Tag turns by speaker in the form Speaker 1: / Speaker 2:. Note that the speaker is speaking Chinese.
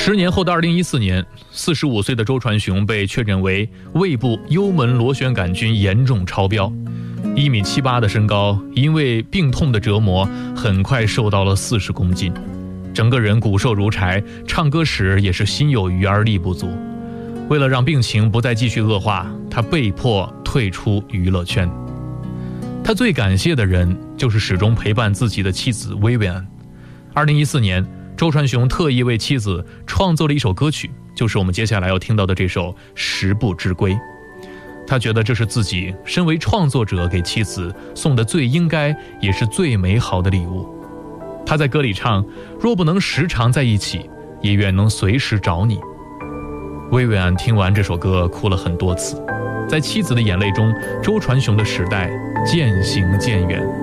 Speaker 1: 10年后的2014年，45岁的周传雄被确诊为胃部幽门螺旋杆菌严重超标，1.78米的身高，因为病痛的折磨，很快瘦到了40公斤，整个人骨瘦如柴，唱歌时也是心有余而力不足。为了让病情不再继续恶化，他被迫退出娱乐圈。他最感谢的人就是始终陪伴自己的妻子薇薇安。2014年，周传雄特意为妻子创作了一首歌曲，就是我们接下来要听到的这首《十步之归》。他觉得这是自己身为创作者给妻子送的最应该也是最美好的礼物。他在歌里唱：若不能时常在一起，也愿能随时找你。薇薇安听完这首歌哭了很多次，在妻子的眼泪中，周传雄的时代渐行渐远。